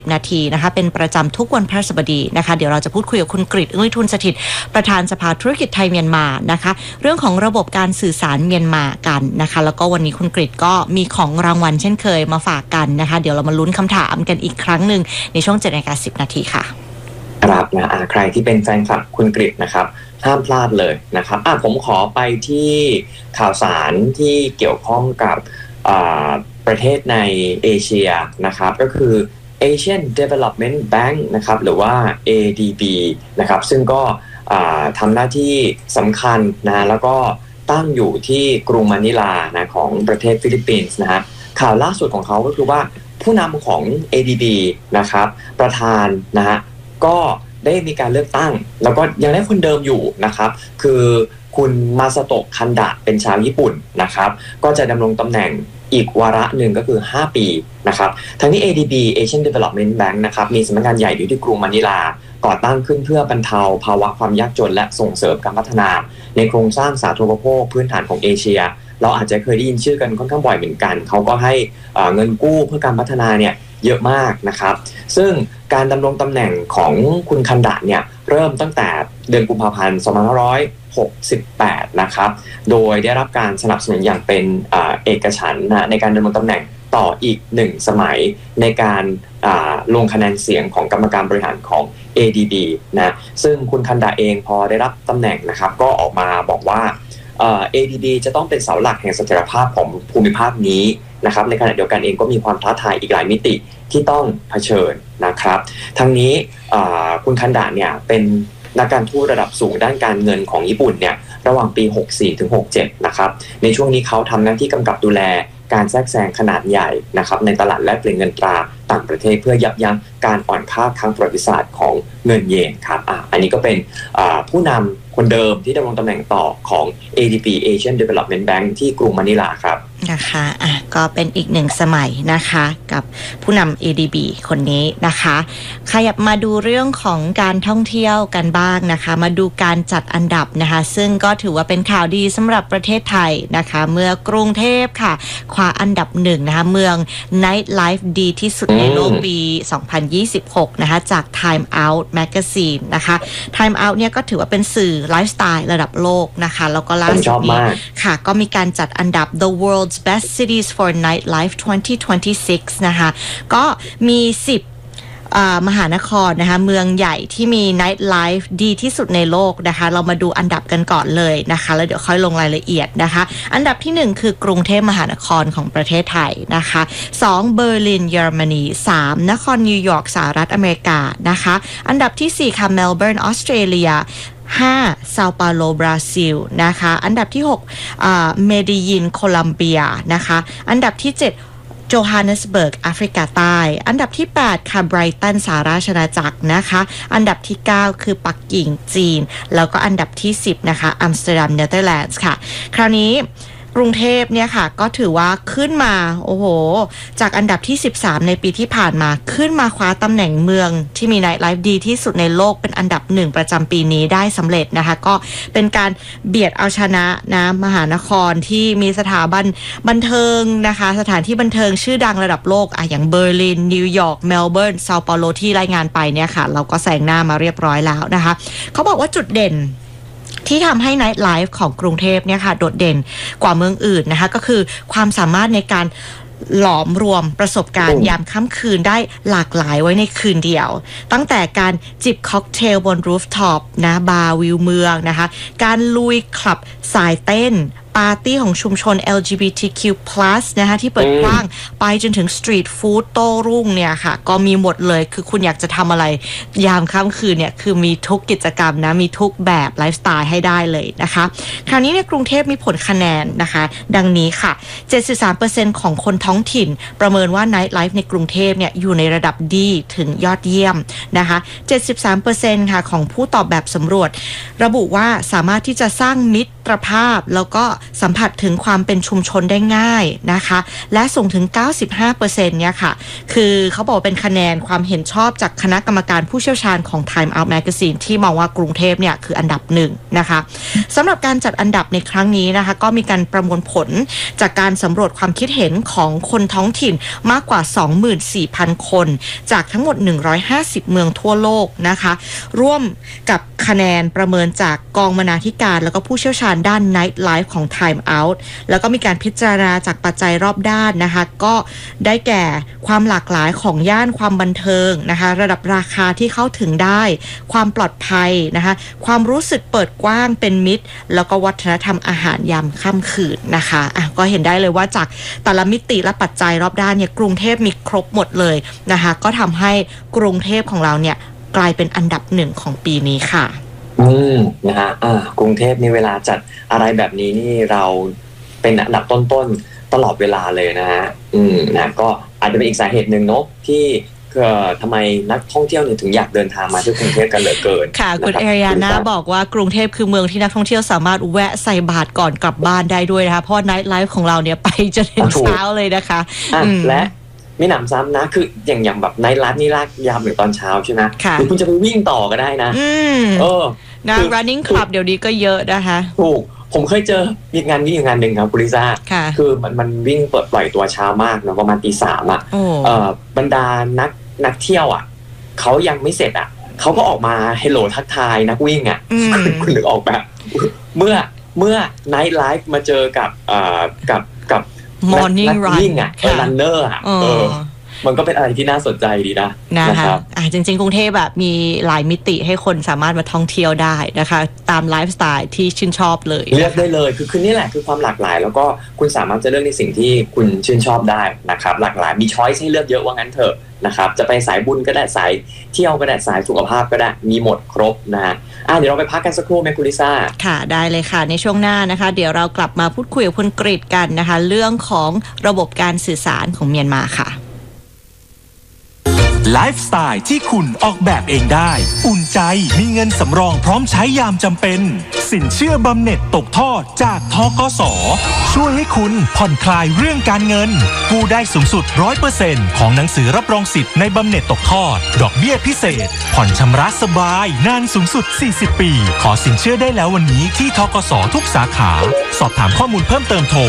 นาทีนะคะเป็นประจำทุกวันพฤหัสบดีนะคะเดี๋ยวเราจะพูดคุยกับคุณกฤษ อึ้งวิทูลสถิตประธานสภาธุรกิจไทยเมียนมานะคะเรื่องของระบบการสื่อสารเมียนมากันนะคะแล้วก็วันนี้คุณกฤษก็มีของรางวัลเช่นเคยมาฝากกันนะคะเดี๋ยวเรามาลุ้นคำถามกันอีกครั้งหนึ่งในช่วง 7:10 นาทีค่ะครับนะใครที่เป็นแฟนคลับคุณกฤษนะครับห้ามพลาดเลยนะครับผมขอไปที่ข่าวสารที่เกี่ยวข้องกับประเทศในเอเชียนะครับก็คือ Asian Development Bank นะครับหรือว่า ADB นะครับซึ่งก็ทำหน้าที่สำคัญนะแล้วก็ตั้งอยู่ที่กรุงมะนิลานะของประเทศฟิลิปปินส์นะฮะข่าวล่าสุดของเขาก็คือว่าผู้นำของ ADB นะครับประธานนะฮะก็ได้มีการเลือกตั้งแล้วก็ยังได้คนเดิมอยู่นะครับคือคุณมาซาโตะคันดะเป็นชาวญี่ปุ่นนะครับก็จะดำรงตำแหน่งอีกวาระหนึ่งก็คือ5ปีนะครับทั้งนี้ ADB Asian Development Bank นะครับมีสำนักงานใหญ่อยู่ที่กรุงมะนิลาก่อตั้งขึ้นเพื่อบรรเทาภาวะความยากจนและส่งเสริมการพัฒนาในโครงสร้างสาธารณูปโภคพื้นฐานของเอเชียเราอาจจะเคยได้ยินชื่อกันค่อนข้างบ่อยเหมือนกันเขาก็ให้เงินกู้เพื่อการพัฒนาเนี่ยเยอะมากนะครับซึ่งการดำรงตำแหน่งของคุณคันดะเนี่ยเริ่มตั้งแต่เดือนกุมภาพันธ์2568นะครับโดยได้รับการสนับสนุนอย่างเป็นเอกฉันท์นะในการดำรงตำแหน่งต่ออีก1สมัยในการลงคะแนนเสียงของกรรมการบริหารของ ADB นะซึ่งคุณคันดะเองพอได้รับตำแหน่งนะครับก็ออกมาบอกว่าADB จะต้องเป็นเสาหลักแห่งเสถียรภาพของภูมิภาคนี้นะครับในขณะเดียวกันเองก็มีความท้าทายอีกหลายมิติที่ต้องเผชิญนะครับทั้งนี้คุณคันดะเนี่ยเป็นนักการทูตระดับสูงด้านการเงินของญี่ปุ่นเนี่ยระหว่างปี 64 ถึง 67 นะครับในช่วงนี้เขาทำหน้าที่กำกับดูแลการแทรกแซงขนาดใหญ่นะครับในตลาดแลกเปลี่ยนเงินตราต่างประเทศเพื่อยับยั้งการอ่อนค่าครั้งประวัติศาสตร์ของเงินเยนครับอันนี้ก็เป็นผู้นำคนเดิมที่ดำรงตำแหน่งต่อของ ADB Asian Development Bank ที่กรุงมะนิลาครับนะคะก็เป็นอีกหนึ่งสมัยนะคะกับผู้นำ ADB คนนี้นะคะขยับมาดูเรื่องของการท่องเที่ยวกันบ้างนะคะมาดูการจัดอันดับนะคะซึ่งก็ถือว่าเป็นข่าวดีสำหรับประเทศไทยนะคะเมื่อกรุงเทพค่ะคว้าอันดับ1นะคะเมือง Night Life ดีที่สุดในโลกปี 2026 นะคะจาก Time Out Magazine นะคะ Time Out เนี่ยก็ถือว่าเป็นสื่อไลฟ์สไตล์ระดับโลกนะคะแล้วก็ล่าสุดนี้ค่ะก็มีการจัดอันดับ The World's Best Cities for Nightlife 2026 นะคะก็มี10มหานครนะคะเมืองใหญ่ที่มี Night Life ดีที่สุดในโลกนะคะเรามาดูอันดับกันก่อนเลยนะคะแล้วเดี๋ยวค่อยลงรายละเอียดนะคะอันดับที่1คือกรุงเทพมหานครของประเทศไทยนะคะ2เบอร์ลินเยอรมนี3นครนิวยอร์กสหรัฐอเมริกานะคะอันดับที่4ค่ะเมลเบิร์นออสเตรเลีย5 ซาโปาโลบราซิลนะคะอันดับที่6เมดิยินโคลัมเบียนะคะอันดับที่7โจฮันเนสเบิร์กแอฟริกาใต้อันดับที่8ค่ะไบรตันสหราชอาณาจักรนะคะอันดับที่9คือปักกิ่งจีนแล้วก็อันดับที่10นะคะอัมสเตอร์ดัมเนเธอร์แลนด์ค่ะคราวนี้กรุงเทพเนี่ยค่ะก็ถือว่าขึ้นมาโอ้โหจากอันดับที่13ในปีที่ผ่านมาขึ้นมาคว้าตำแหน่งเมืองที่มี Night Life ดีที่สุดในโลกเป็นอันดับ1ประจำปีนี้ได้สำเร็จนะคะก็เป็นการเบียดเอาชนะนะมหานครที่มีสถาบันบันเทิงนะคะสถานที่บันเทิงชื่อดังระดับโลกอย่างเบอร์ลินนิวยอร์กเมลเบิร์นเซาเปาโลที่รายงานไปเนี่ยค่ะเราก็แซงหน้ามาเรียบร้อยแล้วนะคะเขาบอกว่าจุดเด่นที่ทำให้ Night Life ของกรุงเทพเนี่ยค่ะโดดเด่นกว่าเมืองอื่นนะคะก็คือความสามารถในการหลอมรวมประสบการณ์ยามค่ำคืนได้หลากหลายไว้ในคืนเดียวตั้งแต่การจิบค็อกเทลบนรูฟท็อปนะบาร์วิวเมืองนะคะการลุยคลับสายเต้นปาร์ตี้ของชุมชน LGBTQ+ นะคะที่เปิดกว้างไปจนถึงสตรีทฟู้ดโต้รุ่งเนี่ยค่ะก็มีหมดเลยคือคุณอยากจะทำอะไรยามค่ำคืนเนี่ยคือมีทุกกิจกรรมนะมีทุกแบบไลฟ์สไตล์ให้ได้เลยนะคะคราวนี้ในกรุงเทพมีผลคะแนนนะคะดังนี้ค่ะ 73% ของคนท้องถิ่นประเมินว่า Night Life ในกรุงเทพเนี่ยอยู่ในระดับดีถึงยอดเยี่ยมนะคะ 73% ค่ะของผู้ตอบแบบสำรวจระบุว่าสามารถที่จะสร้างมิตรรภาพแล้วก็สัมผัสถึงความเป็นชุมชนได้ง่ายนะคะและสูงถึง 95% เนี่ยค่ะคือเขาบอกเป็นคะแนนความเห็นชอบจากคณะกรรมการผู้เชี่ยวชาญของ Time Out Magazine ที่มองว่ากรุงเทพเนี่ยคืออันดับ1นะคะสำหรับการจัดอันดับในครั้งนี้นะคะก็มีการประมวลผลจากการสำรวจความคิดเห็นของคนท้องถิ่นมากกว่า 24,000 คนจากทั้งหมด150เมืองทั่วโลกนะคะร่วมกับคะแนนประเมินจากกองบรรณาธิการแล้วก็ผู้เชี่ยวชาญด้าน Night Life ของ Time Out แล้วก็มีการพิจารณาจากปัจจัยรอบด้านนะคะก็ได้แก่ความหลากหลายของย่านความบันเทิงนะคะระดับราคาที่เข้าถึงได้ความปลอดภัยนะคะความรู้สึกเปิดกว้างเป็นมิตรแล้วก็วัฒนธรรมอาหารยามค่ำคืนนะคะก็เห็นได้เลยว่าจากแต่ละมิติและปัจจัยรอบด้านเนี่ยกรุงเทพมีครบหมดเลยนะคะก็ทำให้กรุงเทพของเราเนี่ยกลายเป็นอันดับ1ของปีนี้ค่ะนะฮะกรุงเทพนี่เวลาจัดอะไรแบบนี้นี่เราเป็นอันดับต้นๆตลอดเวลาเลยนะฮะนะก็อาจจะเป็นอีกสาเหตุหนึ่งเนาะที่ทำไมนักท่องเที่ยวเนี่ยถึงอยากเดินทางมาที่กรุงเทพกันเหลือเกินค่ะคุณเอริยาน่าบอกว่ากรุงเทพคือเมืองที่นักท่องเที่ยวสามารถแวะใส่บาตรก่อนกลับบ้านได้ด้วยนะคะเพราะ Night Life ของเราเนี่ยไปจนถึงเช้าเลยนะคะและไม่หนำซ้ำนะคืออย่างแบบไนท์ไลฟ์นี่ลากยาวถึงตอนเช้าใช่ไหมหรือคุณจะไปวิ่งต่อก็ได้นะนะ running club เดี๋ยวนี้ก็เยอะนะคะถูกผมเคยเจอมีงานวิ่งงานหนึ่งครับคุณลิซ่าคือมันวิ่งเปิดปล่อยตัวช้ามากนะประมาณตี 3บรรดานักเที่ยวเขายังไม่เสร็จเขาก็ออกมาเฮลโลทักทายนักวิ่งคุณนึกออกแบบเมื่อไนท์ไลฟ์มาเจอกับ Morning Run รันเนอร์มันก็เป็นอะไรที่น่าสนใจดีนะคะจริงๆกรุงเทพแบบมีหลายมิติให้คนสามารถมาท่องเที่ยวได้นะคะตามไลฟ์สไตล์ที่ชื่นชอบเลยเลือกได้เลยคือนี่แหละคือความหลากหลายแล้วก็คุณสามารถจะเลือกในสิ่งที่คุณชื่นชอบได้นะครับหลากหลายมีช้อยส์ให้เลือกเยอะว่างั้นเถอะนะครับจะไปสายบุญก็ได้สายเที่ยวก็ได้สายสุขภาพก็ได้มีหมดครบนะเดี๋ยวเราไปพักกันสักครู่ไหมคุณลิซ่าค่ะได้เลยค่ะในช่วงหน้านะคะเดี๋ยวเรากลับมาพูดคุยกับคุณกฤษกันนะคะเรื่องของระบบการสื่อสารของเมียนมาค่ะไลฟ์สไตล์ที่คุณออกแบบเองได้อุ่นใจมีเงินสำรองพร้อมใช้ยามจำเป็นสินเชื่อบำเหน็จตกทอดจากธกส.ช่วยให้คุณผ่อนคลายเรื่องการเงินกู้ได้สูงสุด 100% ของหนังสือรับรองสิทธิ์ในบำเหน็จตกทอดดอกเบี้ยพิเศษผ่อนชำระสบายนานสูงสุด40 ปีขอสินเชื่อได้แล้ววันนี้ที่ธกส.ทุกสาขาสอบถามข้อมูลเพิ่มเติมโทร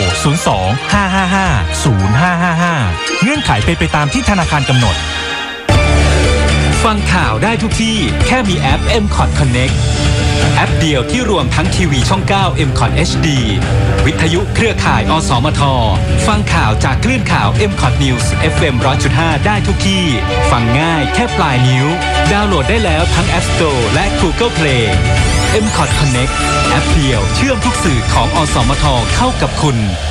02-555-0555เงื่อนไขไปตามที่ธนาคารกำหนดฟังข่าวได้ทุกที่แค่มีแอป MCOT Connect แอปเดียวที่รวมทั้งทีวีช่อง 9 MCOT HD วิทยุเครือข่ายอสมทฟังข่าวจากคลื่นข่าว MCOT News FM 100.5 ได้ทุกที่ฟังง่ายแค่ปลายนิ้วดาวน์โหลดได้แล้วทั้ง App Store และ Google Play MCOT Connect แอปเดียวเชื่อมทุกสื่อของอสมทเข้ากับคุณ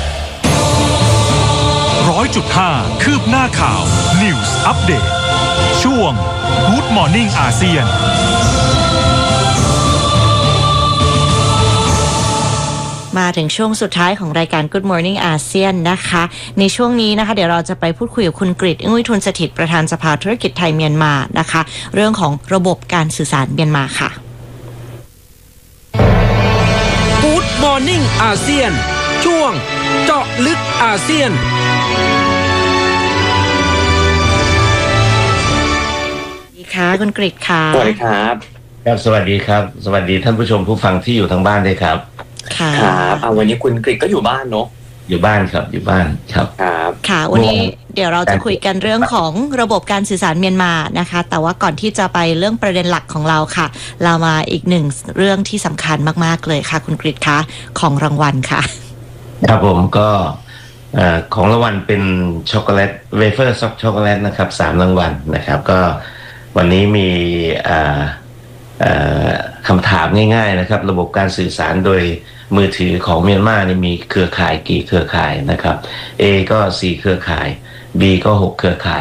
100.5 คืบหน้าข่าว News Update ช่วง Good Morning อาเซียนมาถึงช่วงสุดท้ายของรายการ Good Morning อาเซียนนะคะในช่วงนี้นะคะเดี๋ยวเราจะไปพูดคุยกับคุณกฤษ อึ้งวิทูลสถิตประธานสภาธุรกิจไทยเมียนมานะคะเรื่องของระบบการสื่อสารเมียนมาค่ะ Good Morning อาเซียนช่วงเจาะลึกอาเซียนค่ะคุณกฤษค่ะสวัสดีครับครับสวัสดีครับสวัสดีท่านผู้ชมผู้ฟังที่อยู่ทางบ้านด้วยครับครับวันนี้คุณกฤษก็อยู่บ้านเนาะอยู่บ้านครับอยู่บ้านครับค่ะวันนี้เดี๋ยวเราจะคุยกันเรื่องของระบบการสื่อสารเมียนมานะคะแต่ว่าก่อนที่จะไปเรื่องประเด็นหลักของเราค่ะเรามาอีกหนึ่งเรื่องที่สำคัญมากๆเลยค่ะคุณกฤษคะของรางวัลค่ะครับผมก็ของรางวัลเป็นช็อกโกแลตเวเฟอร์ช็อกโกแลตนะครับ3รางวัลนะครับก็วันนี้มีคำถามง่ายๆนะครับระบบการสื่อสารโดยมือถือของเมียนมานี่มีเครือข่ายกี่เครือข่ายนะครับ A ก็4เครือข่าย B ก็6เครือข่ายครับ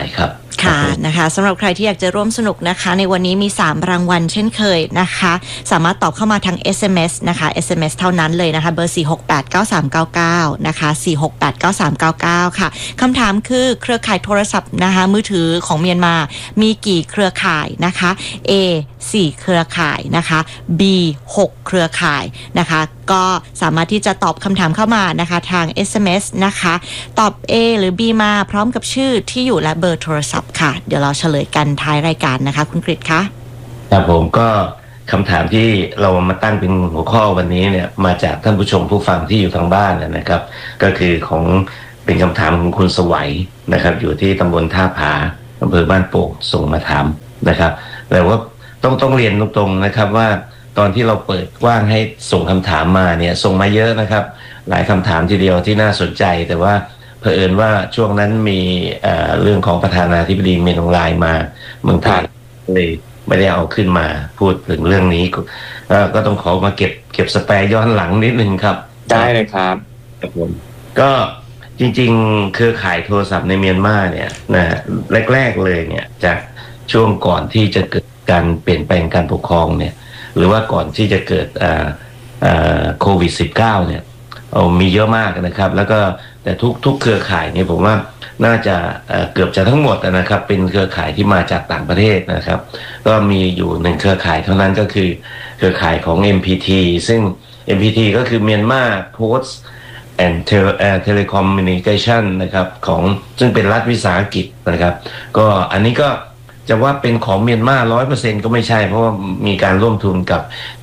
ค่ะนะคะสำหรับใครที่อยากจะร่วมสนุกนะคะในวันนี้มี3รางวัลเช่นเคยนะคะสามารถตอบเข้ามาทาง SMS นะคะ SMS เท่านั้นเลยนะคะเบอร์4689399นะคะ4689399ค่ะคำถามคือเครือข่ายโทรศัพท์นะคะมือถือของเมียนมามีกี่เครือข่ายนะคะ A 4เครือข่ายนะคะ B 6เครือข่ายนะคะก็สามารถที่จะตอบคำถามเข้ามานะคะทาง SMS นะคะตอบ A หรือ B มาพร้อมกับชื่อที่อยู่และเบอร์โทรศัพท์ค่ะเดี๋ยวเราเฉลยกันท้ายรายการนะคะคุณกฤษคะครับผมก็คำถามที่เรามาตั้งเป็นหัวข้อวันนี้เนี่ยมาจากท่านผู้ชมผู้ฟังที่อยู่ทางบ้านนะครับก็คือของเป็นคำถามของคุณสวัยนะครับอยู่ที่ตำบลท่าผาอำเภอบ้านโป่งส่งมาถามนะครับแต่ว่าต้องเรียนตรงๆนะครับว่าตอนที่เราเปิดกว้างให้ส่งคำถามมาเนี่ยส่งมาเยอะนะครับหลายคำถามทีเดียวที่น่าสนใจแต่ว่าเผอิญว่าช่วงนั้นมีเรื่องของประธานาธิบดีเมียนมามาเมืองไทยเลยไม่ได้เอาขึ้นมาพูดถึงเรื่องนี้ก็ต้องขอมาเก็บสแปร์ย้อนหลังนิดนึงครับได้เลยครับครับผมก็จริงๆเครือข่ายโทรศัพท์ในเมียนมาเนี่ยนะแรกๆเลยเนี่ยจากช่วงก่อนที่จะเกิดการเปลี่ยนแปลงการปกครองเนี่ยหรือว่าก่อนที่จะเกิดโควิด -19 เนี่ยมีเยอะมากนะครับแล้วก็แต่ทุกเครือข่ายเนี่ยผมว่าน่าจะเกือบจะทั้งหมดนะครับเป็นเครือข่ายที่มาจากต่างประเทศนะครับก็มีอยู่1เครือข่ายเท่านั้นก็คือเครือข่ายของ MPT ซึ่ง MPT ก็คือ Myanmar Post and Telecommunication นะครับของซึ่งเป็นรัฐวิสาหกิจนะครับก็อันนี้ก็จะว่าเป็นของเมียนมา 100% ก็ไม่ใช่เพราะว่ามีการร่วมทุนกับ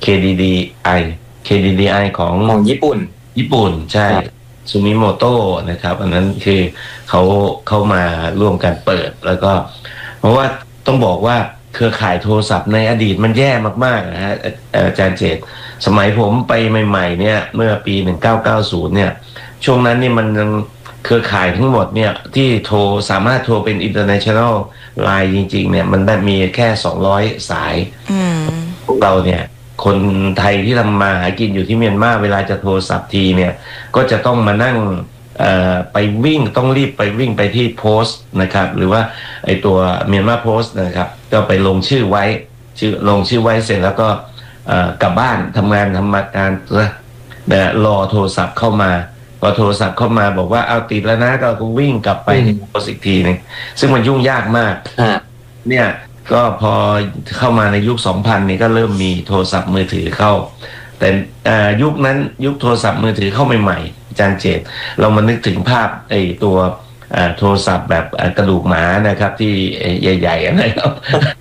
KDDI ของญี่ปุ่นใช่ซูมิโมโตะนะครับอันนั้นคือเขามาร่วมกันเปิดแล้วก็เพราะว่าต้องบอกว่าเครือข่ายโทรศัพท์ในอดีตมันแย่มากๆนะฮะอาจารย์เจตสมัยผมไปใหม่ๆเนี่ยเมื่อปี1990เนี่ยช่วงนั้นนี่มันเครือข่ายทั้งหมดเนี่ยที่สามารถโทรเป็น international line จริงๆเนี่ยมันได้มีแค่200สายพวกเราเนี่ยคนไทยที่ทำมาหากินอยู่ที่เมียนมาเวลาจะโทรศัพท์ทีเนี่ยก็จะต้องมานั่งไปวิ่งต้องรีบไปวิ่งไปที่โพสต์นะครับหรือว่าไอตัวเมียนมาโพสต์นะครับก็ไปลงชื่อไว้ลงชื่อไว้เสร็จแล้วก็กลับบ้านทำงานรอโทรศัพท์เข้ามาพอโทรศัพท์เข้ามาบอกว่าเอาติดแล้วนะก็วิ่งกลับไปที่โพสต์อีกทีนึงซึ่งมันยุ่งยากมากเนี่ยก็พอเข้ามาในยุค 2000 นี่ก็เริ่มมีโทรศัพท์มือถือเข้าแต่ยุคนั้นยุคโทรศัพท์มือถือเข้าใหม่ๆอาจารย์เจตเรามานึกถึงภาพไอ้ตัวโทรศัพท์แบบกระดูกหมานะครับที่ใหญ่ๆนะครับ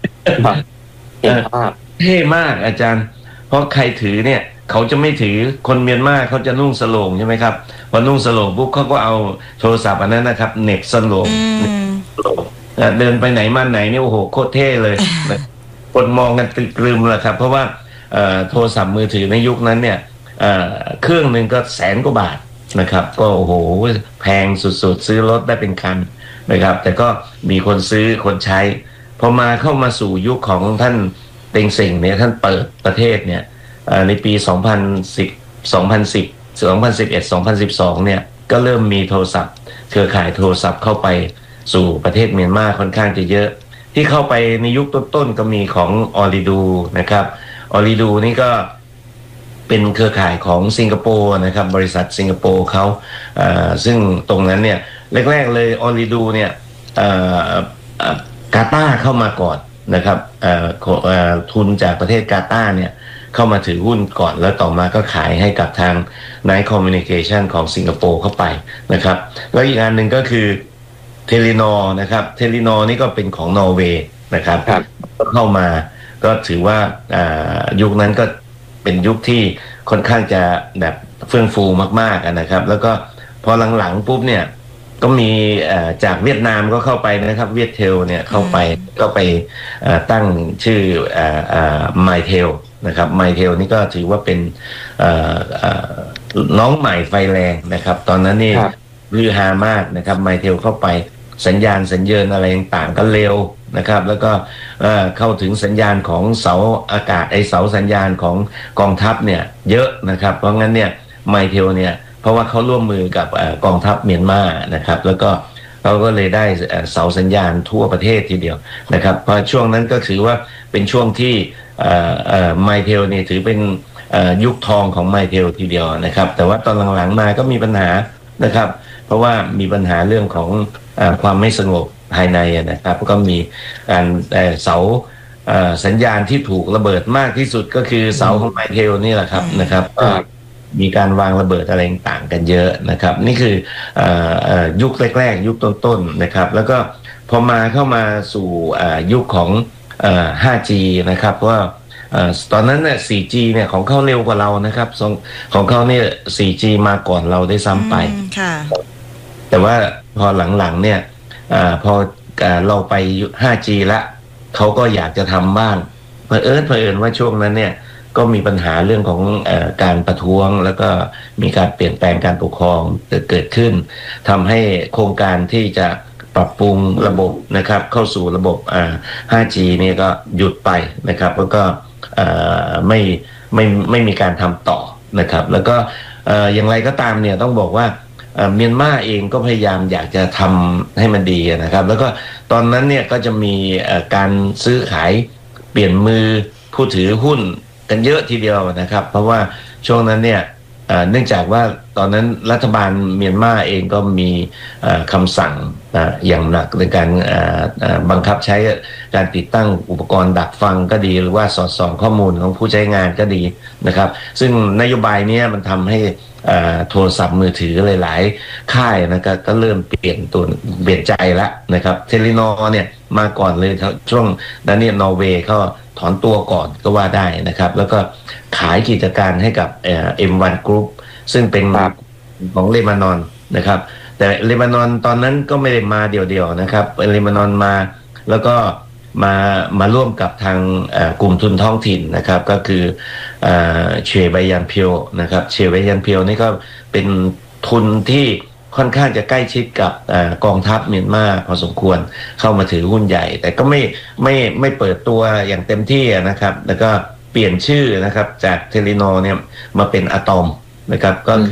เท่มากอาจารย์เพราะใครถือเนี่ยเขาจะไม่ถือคนเมียนมาเขาจะนุ่งสโลงใช่ไหมครับพอนุ่งสโลงปุ๊บเขาก็เอาโทรศัพท์อันนั้นนะครับเหน็บสโลงเดินไปไหนมาไหนเนี่ยโอ้โหโคตรเท่เลยคนมองกันตรึมเลยครับเพราะว่าโทรศัพท์มือถือในยุคนั้นเนี่ยเครื่องหนึ่งก็100,000 กว่าบาทนะครับก็โอ้โหแพงสุดๆซื้อรถได้เป็นคันนะครับแต่ก็มีคนซื้อคนใช้พอมาเข้ามาสู่ยุคของท่านเต็งเส็งเนี่ยท่านเปิดประเทศเนี่ยในปี2011-2012เนี่ยก็เริ่มมีโทรศัพท์เครือข่ายโทรศัพท์เข้าไปสู่ประเทศเมียนมาค่อนข้างจะเยอะที่เข้าไปในยุคต้นๆก็มีของออริดูนะครับออริดูนี่ก็เป็นเครือข่ายของสิงคโปร์นะครับบริษัทสิงคโปร์เขาซึ่งตรงนั้นเนี่ยแรกๆเลยออริดูเนี่ยกาตาร์เข้ามาก่อนนะครับทุนจากประเทศกาตาร์เนี่ยเข้ามาถือหุ้นก่อนแล้วต่อมาก็ขายให้กับทาง Night Communication ของสิงคโปร์เข้าไปนะครับแล้วอีกอันหนึ่งก็คือเทเลนอร์นะครับเทเลนอร์นี่ก็เป็นของนอร์เวย์นะครับเข้ามาก็ถือว่ายุคนั้นก็เป็นยุคที่ค่อนข้างจะแบบเฟื่องฟูมากๆนะครับแล้วก็พอหลังๆปุ๊บเนี่ยก็มีจากเวียดนามก็เข้าไปนะครับเวียดเทลเนี่ยเข้าไปก็ไปตั้งชื่อMyTel นะครับ MyTel นี่ก็ถือว่าเป็นน้องใหม่ไฟแรงนะครับตอนนั้นนี่ลือฮามากนะครับ MyTel เข้าไปสัญญาณอะไรต่างๆก็เร็วนะครับแล้วก็เข้าถึงสัญญาณของเสาอากาศเสาสัญญาณของกองทัพเนี่ยเยอะนะครับเพราะงั้นเนี่ยMyTelเนี่ยเพราะว่าเขาร่วมมือกับกองทัพเมียนมานะครับแล้วก็เขาก็เลยได้เสาสัญญาณทั่วประเทศทีเดียวนะครับเพราะช่วงนั้นก็ถือว่าเป็นช่วงที่Mytel เนี่ยถือเป็นยุคทองของ Mytel ทีเดียวนะครับแต่ว่าตอนหลังๆมาก็มีปัญหานะครับเพราะว่ามีปัญหาเรื่องของความไม่สงบภายในนะครับก็มีการเสาสัญญาณที่ถูกระเบิดมากที่สุดก็คือเสาของ Mytel นี่แหละครับนะครับมีการวางระเบิดอะไรต่างกันเยอะนะครับนี่คือยุคแรกๆยุคต้นๆนะครับแล้วก็พอมาเข้ามาสู่ยุคของ5G นะครับว่าตอนนั้นเนี่ย 4G เนี่ยของเขาเร็วกว่าเรานะครับของเขาเนี่ย 4G มาก่อนเราได้ซ้ำไปแต่ว่าพอหลังๆเนี่ยพอเราไป 5G ละเขาก็อยากจะทำบ้างเผอิญว่าช่วงนั้นเนี่ยก็มีปัญหาเรื่องของการประท้วงแล้วก็มีการเปลี่ยนแปลงการปกครองเกิดขึ้นทำให้โครงการที่จะปรับปรุงระบบนะครับเข้าสู่ระบบ5G นี่ก็หยุดไปนะครับแล้วก็ไม่มีการทำต่อนะครับแล้วก็อย่างไรก็ตามเนี่ยต้องบอกว่าเมียนมาเองก็พยายามอยากจะทำให้มันดีนะครับแล้วก็ตอนนั้นเนี่ยก็จะมีการซื้อขายเปลี่ยนมือผู้ถือหุ้นกันเยอะทีเดียวนะครับเพราะว่าช่วงนั้นเนี่ยเนื่องจากว่าตอนนั้นรัฐบาลเมียนมาเองก็มีคำสั่งอย่างหนักในการบังคับใช้การติดตั้งอุปกรณ์ดักฟังก็ดีหรือว่าสอดส่องข้อมูลของผู้ใช้งานก็ดีนะครับซึ่งนโยบายนี้มันทำให้โทรศัพท์มือถือหลายๆค่ายนะครับก็เริ่มเปลี่ยนใจแล้วนะครับเทเลนอร์เนี่ยมาก่อนเลยช่วงนั้นเนี่ยนอร์เวย์เขาถอนตัวก่อนก็ว่าได้นะครับแล้วก็ขายกิจการให้กับM1 Group ซึ่งเป็นของเลบานอนนะครับแต่เลบานอนตอนนั้นก็ไม่ได้มาเดี่ยวๆนะครับเลบานอนมาแล้วก็มาร่วมกับทางกลุ่มทุนท้องถิ่นนะครับก็คือเชบายันเพียวนะครับเชบายันเพียวนี่ก็เป็นทุนที่ค่อนข้างจะใกล้ชิดกับกองทัพเมียนมาพอสมควรเข้ามาถือหุ้นใหญ่แต่ก็ไม่เปิดตัวอย่างเต็มที่นะครับแล้วก็เปลี่ยนชื่อนะครับจากเทเลนอร์เนี่ยมาเป็นอะตอมนะครับก็คือ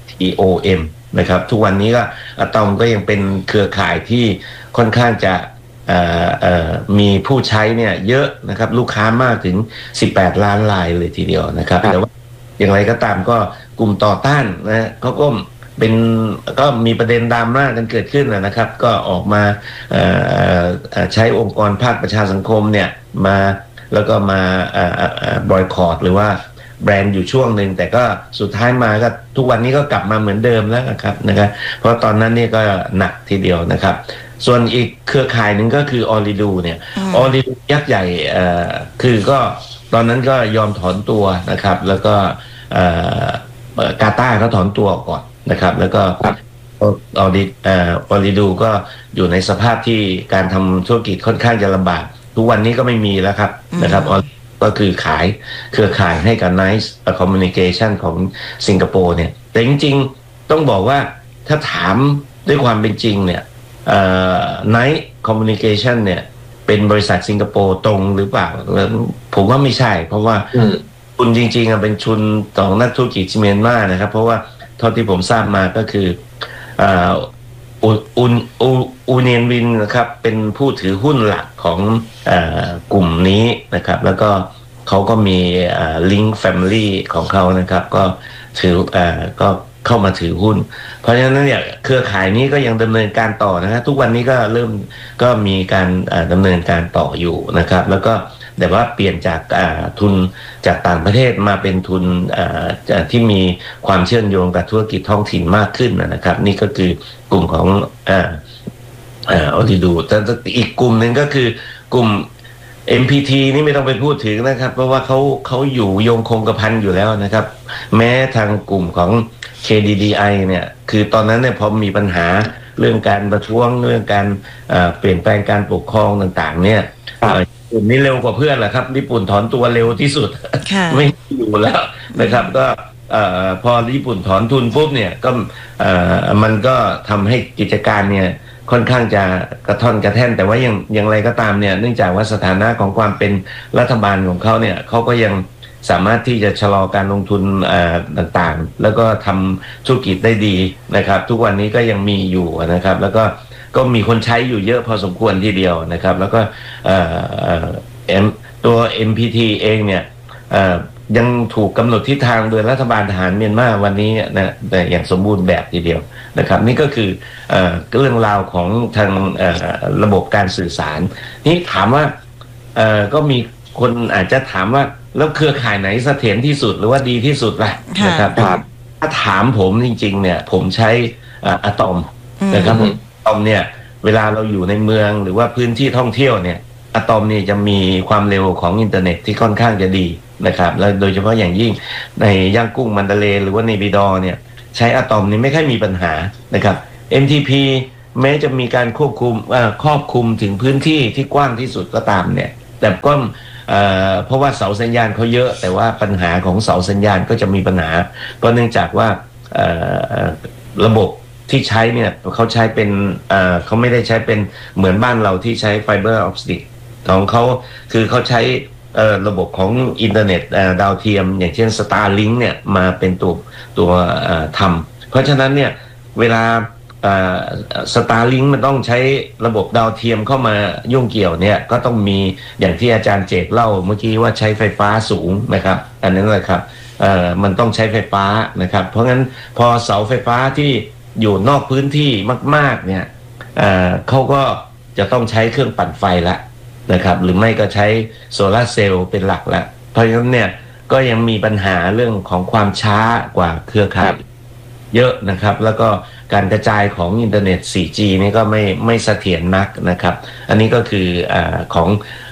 TOM นะครับทุกวันนี้ก็อะตอมก็ยังเป็นเครือข่ายที่ค่อนข้างจะมีผู้ใช้เนี่ยเยอะนะครับลูกค้ามากถึง18ล้านรายเลยทีเดียวนะครับแต่ว่าอย่างไรก็ตามก็กลุ่มต่อต้านนะเขาก็มีประเด็นดราม่ากันเกิดขึ้นนะครับก็ออกมาใช้องค์กรภาคประชาสังคมเนี่ยมาแล้วก็มาบอยคอตหรือว่าแบรนด์อยู่ช่วงหนึ่งแต่ก็สุดท้ายมาก็ทุกวันนี้ก็กลับมาเหมือนเดิมแล้วนะครับเพราะตอนนั้นนี่ก็หนักทีเดียวนะครับส่วนอีกเครือข่ายหนึ่งก็คือออริดูเนี่ยออริดูยักษ์ใหญ่คือก็ตอนนั้นก็ยอมถอนตัวนะครับแล้วก็กาตาร์เขาถอนตัวก่อนนะครับแล้วก็ออริดูก็อยู่ในสภาพที่การทำธุรกิจค่อนข้างจะลำบากทุกวันนี้ก็ไม่มีแล้วครับนะครับก็คือขายเครือข่ายให้กับ Nice Communication ของสิงคโปร์เนี่ยแต่จริงๆต้องบอกว่าถ้าถามด้วยความเป็นจริงเนี่ยNice Communication เนี่ยเป็นบริษัทสิงคโปร์ตรงหรือเปล่าผมว่าไม่ใช่เพราะว่าทุนจริงๆเป็นทุนของนักธุรกิจเมียนมานะครับเพราะว่าเท่าที่ผมทราบมาก็คืออูเนียนวินนะครับเป็นผู้ถือหุ้นหลักของกลุ่มนี้นะครับแล้วก็เขาก็มีลิงก์แฟมิลี่ของเขานะครับก็ถือก็เข้ามาถือหุ้นเพราะฉะนั้นเนี่ยเครือข่ายนี้ก็ยังดำเนินการต่อนะฮะทุกวันนี้ก็มีการดำเนินการต่ออยู่นะครับแล้วก็แต่ว่าเปลี่ยนจากทุนจากต่างประเทศมาเป็นทุนที่มีความเชื่อมโยงกับธุรกิจท้องถิ่นมากขึ้นนะครับนี่ก็คือกลุ่มของออริดูแต่อีกกลุ่มหนึ่งก็คือกลุ่ม MPT นี่ไม่ต้องไปพูดถึงนะครับเพราะว่าเขาอยู่โยงคงกระพันอยู่แล้วนะครับแม้ทางกลุ่มของ KDDI เนี่ยคือตอนนั้นเนี่ยพอมีปัญหาเรื่องการประท้วงเรื่องการเปลี่ยนแปลงการปกครองต่างๆเนี่ยกลุ่มนี้เร็วกว่าเพื่อนแหละครับญี่ปุ่นถอนตัวเร็วที่สุด ไม่อยู่แล้วนะครับก็พอญี่ปุ่นถอนทุนปุ๊บเนี่ยก็มันก็ทำให้กิจการเนี่ยค่อนข้างจะกระท่อนกระแท่นแต่ว่าอย่างไรก็ตามเนี่ยเนื่องจากว่าสถานะของความเป็นรัฐบาลของเขาเนี่ยเขาก็ยังสามารถที่จะชะลอการลงทุนต่างๆแล้วก็ทำธุรกิจได้ดีนะครับทุกวันนี้ก็ยังมีอยู่นะครับแล้วก็ก็มีคนใช้อยู่เยอะพอสมควรทีเดียวนะครับแล้วก็ตัว MPT เองเนี่ยยังถูกกำหนดทิศทางโดยรัฐบาลทหารเมียนมาวันนี้นะอย่างสมบูรณ์แบบทีเดียวนะครับนี่ก็คือเรื่องราวของทางระบบการสื่อสารนี่ถามว่าก็มีคนอาจจะถามว่าแล้วเครือข่ายไหนเสถียรที่สุดหรือว่าดีที่สุดล่ะนะครับถ้าถามผมจริงๆเนี่ยผมใช้อะตอมนะครับอะตอมเนี่ยเวลาเราอยู่ในเมืองหรือว่าพื้นที่ท่องเที่ยวเนี่ยอะตอมเนี่ยจะมีความเร็วของอินเทอร์เน็ตที่ค่อนข้างจะดีนะครับแล้วโดยเฉพาะอย่างยิ่งในย่างกุ้งมันดาเลย์หรือว่าในบิดอเนี่ยใช้อะตอมนี่ไม่ค่อยมีปัญหานะครับ MTP แม้จะมีการครอบคลุมถึงพื้นที่ที่กว้างที่สุดก็ตามเนี่ยแต่ก็เพราะว่าเสาสัญญาณเขาเยอะแต่ว่าปัญหาของเสาสัญญาณก็จะมีปัญหาเพราะเนื่องจากว่าระบบที่ใช้เนี่ยเขาใช้เป็นเขาไม่ได้ใช้เป็นเหมือนบ้านเราที่ใช้ไฟเบอร์ออปติกของเขาคือเขาใช้ระบบของอินเทอร์เน็ตดาวเทียมอย่างเช่น Starlink เนี่ยมาเป็นตัวทำเพราะฉะนั้นเนี่ยเวลาStarlink มันต้องใช้ระบบดาวเทียมเข้ามายุ่งเกี่ยวเนี่ยก็ต้องมีอย่างที่อาจารย์เจตเล่าเมื่อกี้ว่าใช้ไฟฟ้าสูงนะครับอันนั้นแหละครับมันต้องใช้ไฟฟ้านะครับเพราะงั้นพอเสาไฟฟ้าที่อยู่นอกพื้นที่มากๆเนี่ยเขาก็จะต้องใช้เครื่องปั่นไฟละนะครับหรือไม่ก็ใช้โซลาร์เซลล์เป็นหลักละเพราะฉะนั้นเนี่ยก็ยังมีปัญหาเรื่องของความช้ากว่าเครือข่ายเยอะนะครับแล้วก็การกระจายของอินเทอร์เน็ต 4G นี่ก็ไม่เสถียรนักนะครับอันนี้ก็คือของ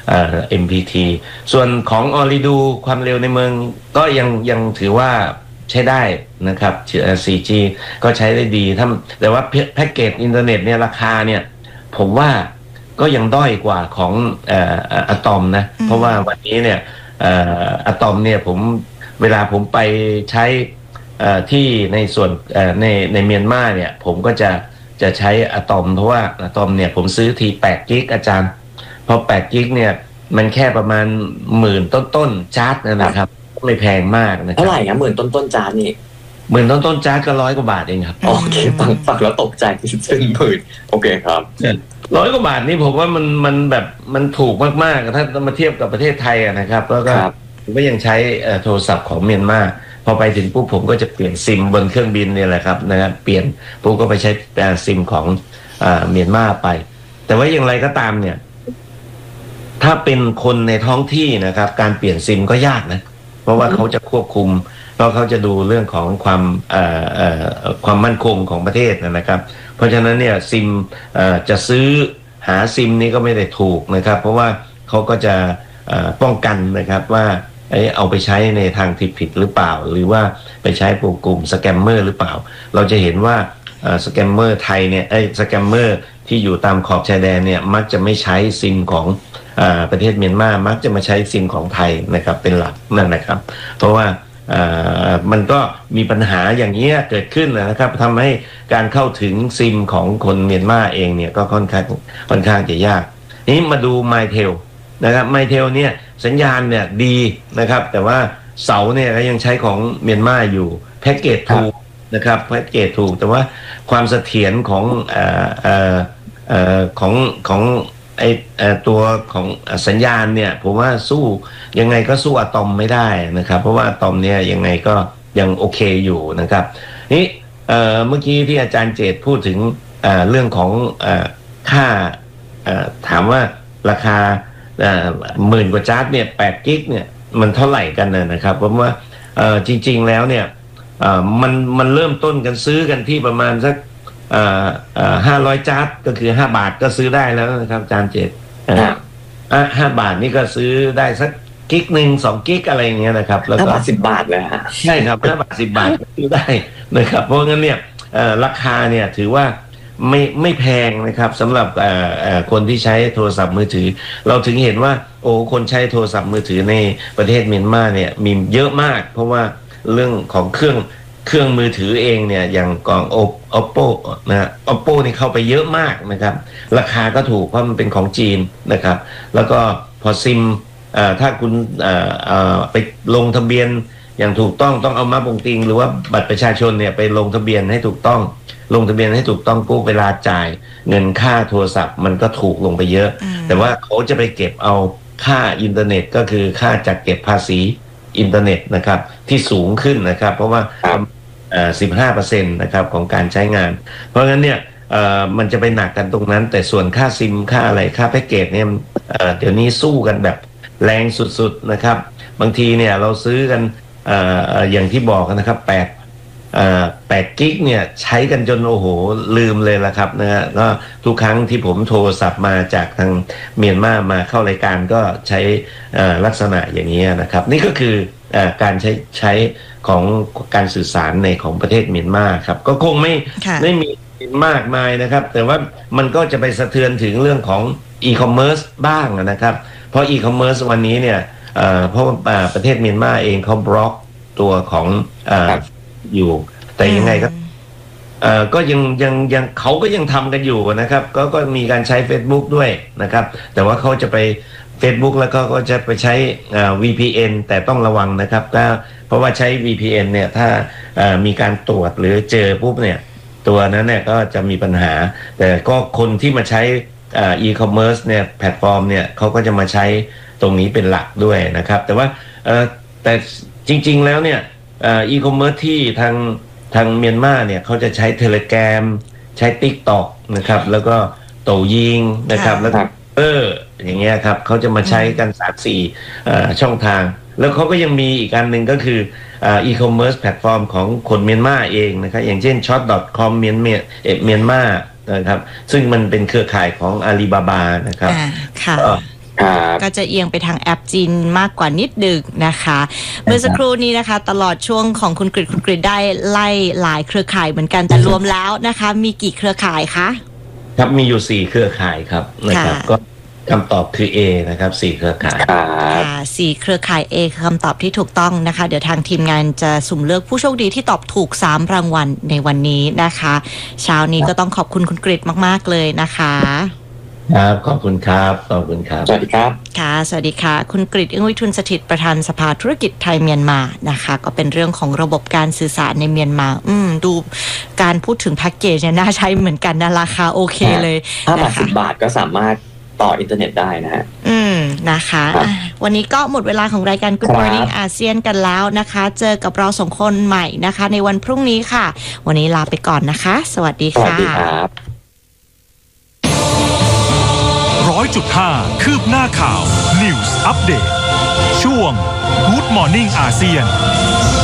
MPT ส่วนของ Ooredoo ความเร็วในเมืองก็ยังถือว่าใช้ได้นะครับ 4G ก็ใช้ได้ดีแต่ว่าแพ็กเกจอินเทอร์เน็ตเนี่ยราคาเนี่ยผมว่าก็ยังด้อยกว่าของอะตอมนะเพราะว่าวันนี้เนี่ยอะตอมเนี่ยเวลาผมไปใช้ที่ในส่วนในเมียนมาเนี่ยผมก็จะใช้อะตอมเพราะว่าอะตอมเนี่ยผมซื้อที8กิกอาจารย์พอ8กิกเนี่ยมันแค่ประมาณ10,000ต้นๆจาร์ดนะครับไม่แพงมากนะครับเท่าไหร่ครับ10,000ต้นๆจาร์ดนี่ 10,000ต้นๆจาร์ดก็100 กว่าบาทเองครับโอเคฟังแล้วตกใจซึ่ง10,000โอเคครับ 100 กว่าบาทนี่ผมว่ามันแบบมันถูกมากๆถ้ามาเทียบกับประเทศไทยนะครับแล้วก็ผมก็ยังใช้โทรศัพท์ของเมียนมาพอไปถึงปุ๊บผมก็จะเปลี่ยนซิมบนเครื่องบินเนี่ยแหละครับนะครับเปลี่ยนปุ๊บก็ไปใช้ซิมของเมียนมาไปแต่ว่าอย่างไรก็ตามเนี่ยถ้าเป็นคนในท้องที่นะครับการเปลี่ยนซิมก็ยากนะเพราะว่าเขาจะควบคุมเพราะเขาจะดูเรื่องของความมั่นคงของประเทศนะครับเพราะฉะนั้นเนี่ยซิมจะซื้อหาซิมนี้ก็ไม่ได้ถูกนะครับเพราะว่าเขาก็จะป้องกันนะครับว่าเอาไปใช้ในทางผิดหรือเปล่าหรือว่าไปใช้กลุ่มสแกมเมอร์หรือเปล่าเราจะเห็นว่าสแกมเมอร์ไทยเนี่ยสแกมเมอร์ที่อยู่ตามขอบชายแดนเนี่ยมักจะไม่ใช้ซิมของประเทศเมียนมามักจะมาใช้ซิมของไทยนะครับเป็นหลักนั่นนะครับเพราะว่ามันก็มีปัญหาอย่างนี้เกิดขึ้นนะครับทำให้การเข้าถึงซิมของคนเมียนมาเองเนี่ยก็ค่อนข้างจะยากนี้มาดู MyTel นะครับ MyTel เนี่ยสัญญาณเนี่ยดีนะครับแต่ว่าเสาเนี่ยก็ยังใช้ของเมียนมาอยู่แพ็กเกจถูกนะครับแพ็กเกจถูกแต่ว่าความเสถียรของตัวของสัญญาณเนี่ยผมว่าสู้ยังไงก็สู้อะตอมไม่ได้นะครับเพราะว่าอะตอมเนี่ยยังไงก็ยังโอเคอยู่นะครับนี่เมื่อกี้ที่อาจารย์เจตพูดถึงเรื่องของค่าถามว่าราคา10,000 กว่าจาร์ดเนี่ย8กิกเนี่ยมันเท่าไหร่กันนะครับเพราะว่าจริงๆแล้วเนี่ยมันเริ่มต้นกันซื้อกันที่ประมาณสัก500จาร์ดก็คือ5 บาทก็ซื้อได้แล้วนะครับอาจารย์เจต5 บาทนี่ก็ซื้อได้สักกิกนึง2กิกอะไรอย่างเงี้ยนะครับแล้วก็ 10 บาทเลยฮะใช่ครับ5 บาท10 บาทซื้อได้นะครับเพราะงั้นเนี่ยราคาเนี่ยถือว่าไม่แพงนะครับสำหรับคนที่ใช้โทรศัพท์มือถือเราถึงเห็นว่าคนใช้โทรศัพท์มือถือในประเทศเมียนมาเนี่ยมีเยอะมากเพราะว่าเรื่องของเครื่องมือถือเองเนี่ยอย่างกล่อง Oppo นะ Oppo นี่เข้าไปเยอะมากนะครับราคาก็ถูกเพราะมันเป็นของจีนนะครับแล้วก็พอซิมถ้าคุณไปลงทะเบียนอย่างถูกต้องเอามาบงติงหรือว่าบัตรประชาชนเนี่ยไปลงทะเบียนให้ถูกต้องปุ๊บเวลาจ่ายเงินค่าโทรศัพท์มันก็ถูกลงไปเยอะแต่ว่าเขาจะไปเก็บเอาค่าอินเทอร์เน็ตก็คือค่าจัดเก็บภาษีอินเทอร์เน็ตนะครับที่สูงขึ้นนะครับเพราะว่า15% นะครับของการใช้งานเพราะงั้นเนี่ยมันจะไปหนักกันตรงนั้นแต่ส่วนค่าซิมค่าอะไรค่าแพ็กเกจเนี่ยเดี๋ยวนี้สู้กันแบบแรงสุดๆนะครับบางทีเนี่ยเราซื้อกันอย่างที่บอกนะครับ8กิกเนี่ยใช้กันจนโอ้โหลืมเลยละครับนะฮะก็ทุกครั้งที่ผมโทรศัพท์มาจากทางเมียนมามาเข้ารายการก็ใช้ลักษณะอย่างนี้นะครับนี่ก็คือการใช้ของการสื่อสารในของประเทศเมียนมาครับก็คงไม่มีมากมายนะครับแต่ว่ามันก็จะไปสะเทือนถึงเรื่องของอีคอมเมิร์ซบ้างนะครับเพราะอีคอมเมิร์ซวันนี้เนี่ยเพราะประเทศเมียนมาเองเขาบล็อกตัวของอยู่แต่ยังไงก็ยังเขาก็ยังทำกันอยู่นะครับก็มีการใช้ Facebook ด้วยนะครับแต่ว่าเขาจะไป Facebook แล้วก็จะไปใช้VPN แต่ต้องระวังนะครับก็เพราะว่าใช้ VPN เนี่ยถ้ามีการตรวจหรือเจอปุ๊บเนี่ยตัวนั้นเนี่ยก็จะมีปัญหาแต่ก็คนที่มาใช้e-commerce เนี่ยแพลตฟอร์มเนี่ยเขาก็จะมาใช้ตรงนี้เป็นหลักด้วยนะครับแต่ว่าแต่จริงๆแล้วเนี่ยe-commerce ที่ทางเมียนมาเนี่ยเขาจะใช้ Telegram ใช้ TikTok นะครับแล้วก็โตยิงนะครับแล้วก็อย่างเงี้ยครับเขาจะมาใช้กัน 3-4 ช่องทางแล้วเขาก็ยังมีอีกอันหนึ่งก็คือe-commerce แพลตฟอร์มของคนเมียนมาเองนะครับอย่างเช่น shop.com เมียนมานะครับซึ่งมันเป็นเครือข่ายของอาลีบาบานะครับค่ะก็จะเอียงไปทางแอปจีนมากกว่านิดดึกนะคะเมื่อสักครู่นี้นะคะตลอดช่วงของคุณกฤษได้ไล่หลายเครือข่ายเหมือนกันแต่รวมแล้วนะคะมีกี่เครือข่ายคะครับมีอยู่4เครือข่ายครับนะครับก็คำตอบคือ A นะครับ4เครือข่าย 4เครือข่าย A คือคำตอบที่ถูกต้องนะคะเดี๋ยวทางทีมงานจะสุ่มเลือกผู้โชคดีที่ตอบถูก3รางวัลในวันนี้นะคะเช้านี้ก็ต้องขอบคุณคุณกฤษมากๆเลยนะคะครับขอบคุณครับสวัสดีครับค่ะสวัสดีค่ะคุณกฤษ อึ้งวิทูลสถิตประธานสภาธุรกิจไทยเมียนมานะคะก็เป็นเรื่องของระบบการสื่อสารในเมียนมาดูการพูดถึงแพ็กเกจเนี่ยน่าใช้เหมือนกันนะราคาโอเคเลย 5 บาทก็สามารถต่ออินเทอร์เน็ตได้นะฮะนะคะวันนี้ก็หมดเวลาของรายการ Good Morning อาเซียนกันแล้วนะคะเจอกับเรา2คนใหม่นะคะในวันพรุ่งนี้ค่ะวันนี้ลาไปก่อนนะคะสวัสดีค่ะสวัสดีครับ 100.5 คืบหน้าข่าว News Update ช่วง Good Morning อาเซียน